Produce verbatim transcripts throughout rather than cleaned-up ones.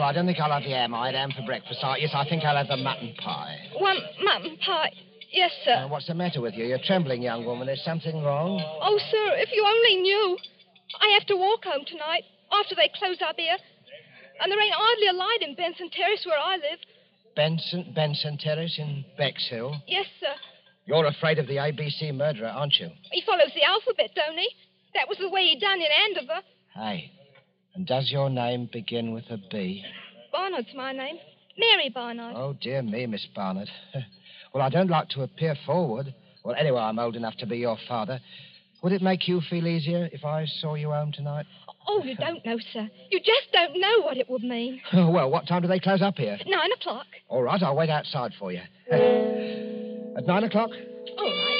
I don't think I'll have the ham. I had ham for breakfast. I, yes, I think I'll have the mutton pie. One mutton pie. Yes, sir. Uh, what's the matter with you? You're trembling, young woman. Is something wrong? Oh, sir, if you only knew. I have to walk home tonight, after they close up here. And there ain't hardly a light in Benson Terrace where I live. Benson, Benson Terrace in Bexhill? Yes, sir. You're afraid of the A B C murderer, aren't you? He follows the alphabet, don't he? That was the way he done in Andover. Hey, and does your name begin with a B? Barnard's my name. Mary Barnard. Oh, dear me, Miss Barnard. Well, I don't like to appear forward. Well, anyway, I'm old enough to be your father. Would it make you feel easier if I saw you home tonight? Oh, you don't know, sir. You just don't know what it would mean. Oh, well, what time do they close up here? Nine o'clock. All right, I'll wait outside for you. At nine o'clock? All right.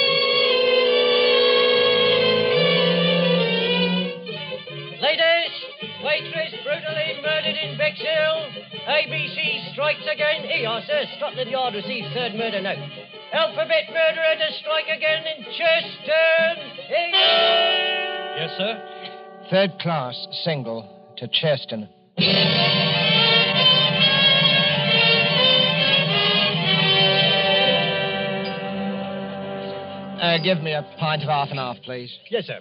Ladies, waitress brutally murdered in Bexhill. A B C strikes again. Here you are, sir. Scotland Yard receives third murder note. Alphabet murderer to strike again in Cheston. Here you are. Yes, sir? Third class, single, to Cheston. Uh, give me a pint of half and half, please. Yes, sir.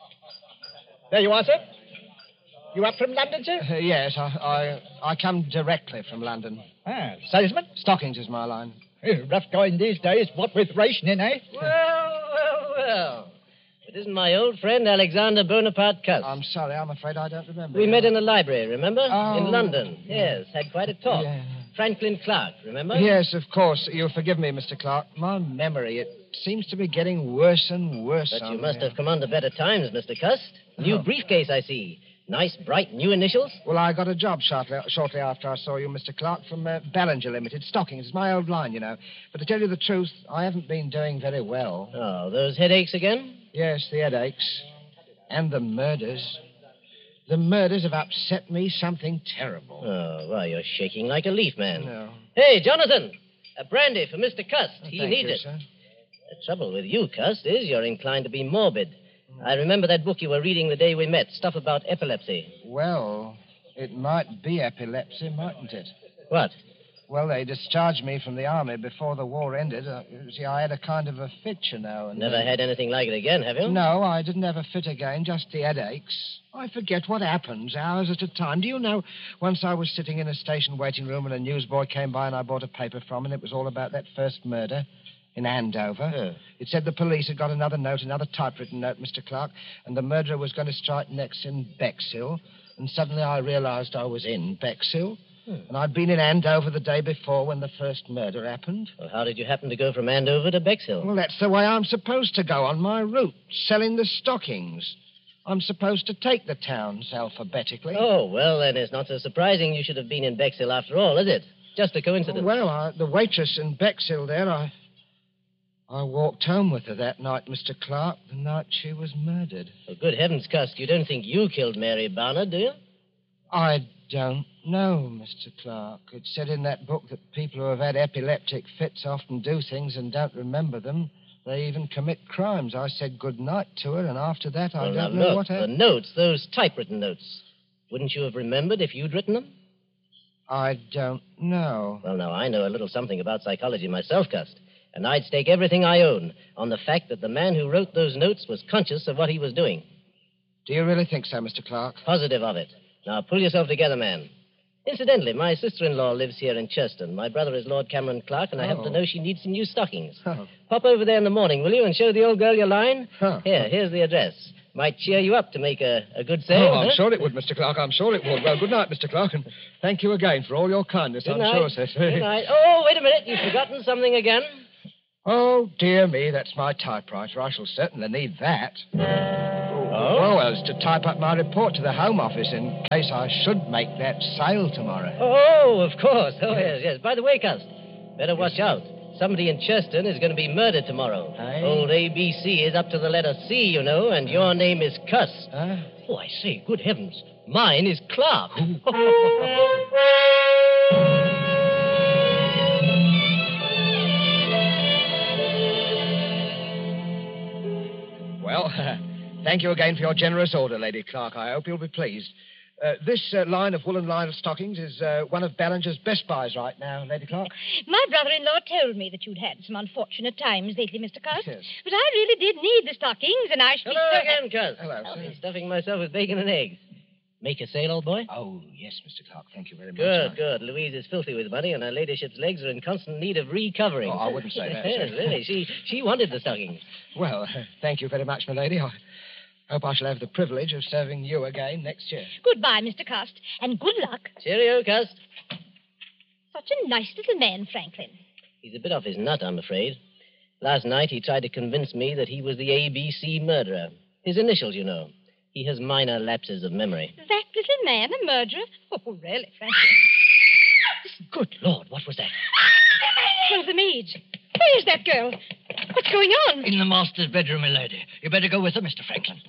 There you are, sir. You up from London, sir? Uh, yes, I, I I come directly from London. Ah, salesman? Stockings is my line. Eh, rough going these days, what with rationing, eh? Well, well, well. It isn't my old friend Alexander Bonaparte Cuss. I'm sorry, I'm afraid I don't remember. We you. met in the library, remember? Oh. In London. Yes, had quite a talk. Yeah. Franklin Clark, remember? Yes, of course. You'll forgive me, Mister Clark. My memory, it seems to be getting worse and worse. But you on must me. have come under better times, Mister Cuss. New Oh. briefcase, I see. Nice, bright, new initials. Well, I got a job shortly, shortly after I saw you, Mister Clark, from uh, Ballinger Limited. Stockings. It's my old line, you know. But to tell you the truth, I haven't been doing very well. Oh, those headaches again? Yes, the headaches. And the murders. The murders have upset me something terrible. Oh, well, you're shaking like a leaf, man. No. Hey, Jonathan, a brandy for Mister Cuss. Oh, he thank needs you, it. sir. The trouble with you, Cuss, is you're inclined to be morbid. I remember that book you were reading the day we met, stuff about epilepsy. Well, it might be epilepsy, mightn't it? What? Well, they discharged me from the army before the war ended. Uh, you see, I had a kind of a fit, you know. And Never then- had anything like it again, have you? No, I didn't have a fit again, just the headaches. I forget what happens, hours at a time. Do you know, once I was sitting in a station waiting room and a newsboy came by and I bought a paper from him, and it was all about that first murder in Andover. Huh. It said the police had got another note, another typewritten note, Mister Clark, and the murderer was going to strike next in Bexhill. And suddenly I realized I was in Bexhill. Hmm. And I'd been in Andover the day before when the first murder happened. Well, how did you happen to go from Andover to Bexhill? Well, that's the way I'm supposed to go on my route, selling the stockings. I'm supposed to take the towns alphabetically. Oh, well, then it's not so surprising you should have been in Bexhill after all, is it? Just a coincidence. Well, I, the waitress in Bexhill there, I... I walked home with her that night, Mister Clark, the night she was murdered. Oh, good heavens, Cusk, you don't think you killed Mary Barnard, do you? I don't know, Mister Clark. It said in that book that people who have had epileptic fits often do things and don't remember them. They even commit crimes. I said good night to her, and after that, I well, don't now, know look, what the happened. notes, those typewritten notes. Wouldn't you have remembered if you'd written them? I don't know. Well, now, I know a little something about psychology myself, Cust. And I'd stake everything I own on the fact that the man who wrote those notes was conscious of what he was doing. Do you really think so, Mister Clark? Positive of it. Now, pull yourself together, man. Incidentally, my sister-in-law lives here in Cheston. My brother is Lord Cameron Clark, and I happen to Oh. know she needs some new stockings. Oh. Pop over there in the morning, will you, and show the old girl your line? Huh. Here, here's the address. Might cheer you up to make a, a good sale. Oh, I'm huh? sure it would, Mister Clark. I'm sure it would. Well, good night, Mister Clark, and thank you again for all your kindness. Good I'm night. sure, sir. Good night. Oh, wait a minute. You've forgotten something again. Oh, dear me, that's my typewriter. I shall certainly need that. Oh? Well, as to type up my report to the Home Office in case I should make that sale tomorrow. Oh, of course. Oh, yes, yes. By the way, Cust, better watch out. Somebody in Cheston is going to be murdered tomorrow. Aye. Old A B C is up to the letter C, you know, and your name is Cuss. Huh? Oh, I say, good heavens. Mine is Clark. Well, thank you again for your generous order, Lady Clark. I hope you'll be pleased. Uh, this uh, line of woolen lined stockings is uh, one of Ballinger's best buys right now, Lady Clark. My brother-in-law told me that you'd had some unfortunate times lately, Mister Cust. Yes. But I really did need the stockings, and I should Hello be so... again, Cuz. Hello, I've sir. been stuffing myself with bacon and eggs. Make a sale, old boy? Oh, yes, Mister Clark. Thank you very much. Good, I- good. Louise is filthy with money, and her ladyship's legs are in constant need of recovering. Oh, I wouldn't say that, Yes, sir. really. She, she wanted the stockings. Well, uh, thank you very much, my lady. I hope I shall have the privilege of serving you again next year. Goodbye, Mister Cust, and good luck. Cheerio, Cuz. Such a nice little man, Franklin. He's a bit off his nut, I'm afraid. Last night he tried to convince me that he was the A B C murderer. His initials, you know. He has minor lapses of memory. That little man a murderer? Oh, really, Franklin? Good Lord, what was that? One of the maids. Where's that girl? What's going on? In the master's bedroom, milady. You better go with her, Mister Franklin.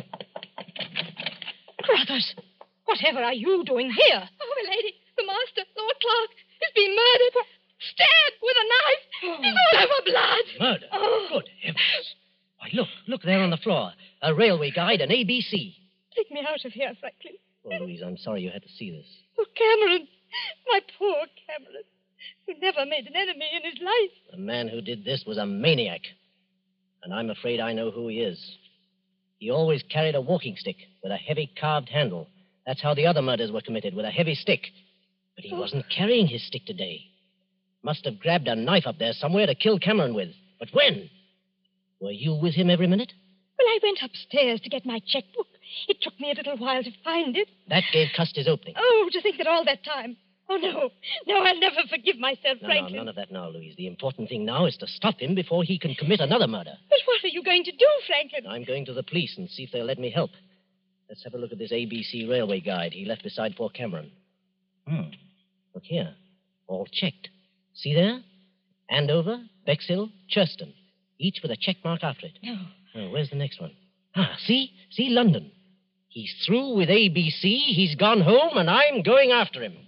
Brothers, whatever are you doing here? Oh, my lady, the master, Lord Clark, has been murdered. Stabbed with a knife. He's all over blood. Murder? Oh. Good heavens. Why, look, look there on the floor. A railway guide and A B C. Take me out of here, Franklin. Oh, Louise, I'm sorry you had to see this. Oh, Cameron. My poor Cameron. Who never made an enemy in his life. The man who did this was a maniac. And I'm afraid I know who he is. He always carried a walking stick with a heavy carved handle. That's how the other murders were committed, with a heavy stick. But he wasn't carrying his stick today. Must have grabbed a knife up there somewhere to kill Cameron with. But when? Were you with him every minute? Well, I went upstairs to get my checkbook. It took me a little while to find it. That gave Cust his opening. Oh, to think that all that time. Oh, no. No, I'll never forgive myself, No, no, Franklin. none of that now, Louise. The important thing now is to stop him before he can commit another murder. But what are you going to do, Franklin? I'm going to the police and see if they'll let me help. Let's have a look at this A B C railway guide he left beside poor Cameron. Hmm. Look here. All checked. See there? Andover, Bexhill, Churston. Each with a check mark after it. No. Oh, where's the next one? Ah, see? See London. He's through with A B C, he's gone home, and I'm going after him.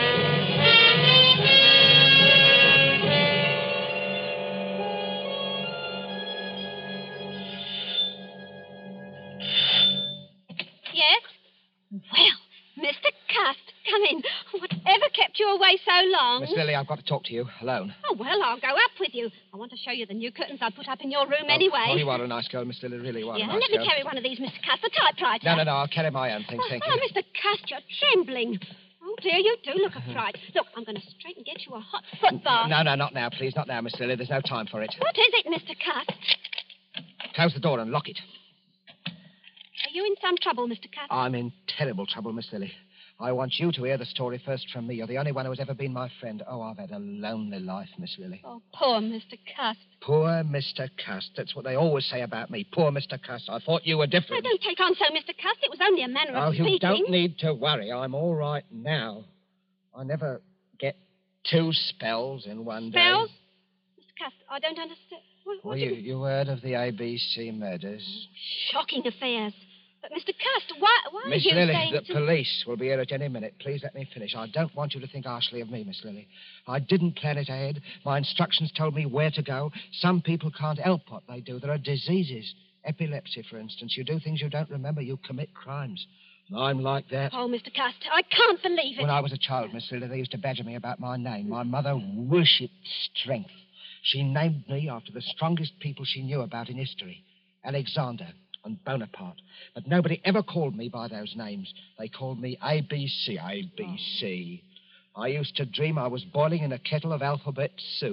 Yes? Well, Mister Cust, come in. Whatever kept you away so long? Miss Lily, I've got to talk to you alone. Oh, well, I'll go up with you. I want to show you the new curtains I put up in your room anyway. Oh, you are a nice girl, Miss Lily, really you are Yeah, a nice let me girl. carry one of these, Mister Cust, the typewriter. No, no, no, I'll carry my own things, thank oh, you. Mister Cust, you're trembling. Oh, dear, you do look a fright. Look, I'm going to straight and get you a hot foot bath. No, no, not now, please, not now, Miss Lily. There's no time for it. What is it, Mister Cust? Close the door and lock it. Are you in some trouble, Mister Cust? I'm in terrible trouble, Miss Lily. I want you to hear the story first from me. You're the only one who has ever been my friend. Oh, I've had a lonely life, Miss Lily. Oh, poor Mister Cust. Poor Mister Cust. That's what they always say about me. Poor Mister Cust. I thought you were Oh, different. don't take on so, Mister Cust. It was only a manner Oh, of you speaking. don't need to worry. I'm all right now. I never get two spells in one day. Spells? Mister Cust, I don't understand. What, what Well, do you, you... you heard of the A B C murders? Shocking affairs. But, Mister Cust, why, why Miss are you Lily, saying... the to- police will be here at any minute. Please let me finish. I don't want you to think harshly of me, Miss Lily. I didn't plan it ahead. My instructions told me where to go. Some people can't help what they do. There are diseases. Epilepsy, for instance. You do things you don't remember. You commit crimes. And I'm like that. Oh, Mister Cust, I can't believe it. When I was a child, Miss Lily, they used to badger me about my name. My mother worshipped strength. She named me after the strongest people she knew about in history. Alexander and Bonaparte. But nobody ever called me by those names. They called me A B C. A B C. I used to dream I was boiling in a kettle of alphabet soup.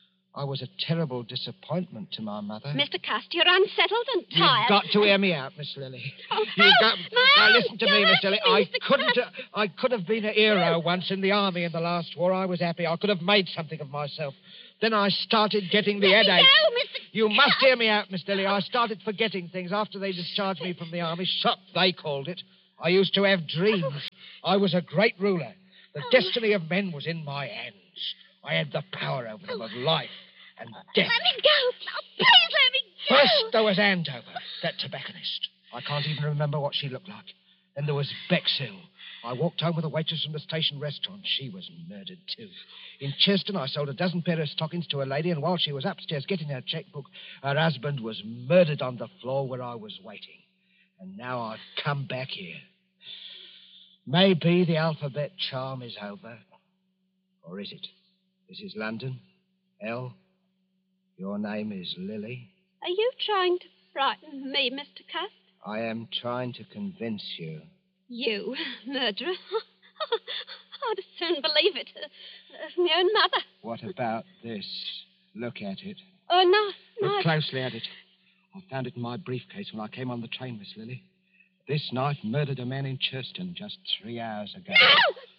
I was a terrible disappointment to my mother. Mister Cust, you're unsettled and tired. You've got to hear me out, Miss Lily. Oh, You've help! got... My Now, arm! listen to You're me, Miss hurting Lily. me, I Mister couldn't... Cust. I could have been a hero once in the army in the last war. I was happy. I could have made something of myself. Then I started getting the Let me headache. go, Mister You Cust. must hear me out, Miss Lily. I started forgetting things after they discharged me from the army. Shot, they called it. I used to have dreams. I was a great ruler. The destiny of men was in my hands. I had the power over them of life and death. Let me go. Oh, please let me go. First, there was Andover, that tobacconist. I can't even remember what she looked like. Then there was Bexhill. I walked home with a waitress from the station restaurant. She was murdered, too. In Cheston, I sold a dozen pair of stockings to a lady, and while she was upstairs getting her checkbook, her husband was murdered on the floor where I was waiting. And now I've come back here. Maybe the alphabet charm is over. Or is it? This is London. L. Your name is Lily. Are you trying to frighten me, Mister Cust? I am trying to convince you. You, murderer? I'd as soon believe it as my own mother. What about this? Look at it. Oh, no, no. Look closely at it. I found it in my briefcase when I came on the train, Miss Lily. This knife murdered a man in Churston just three hours ago. No!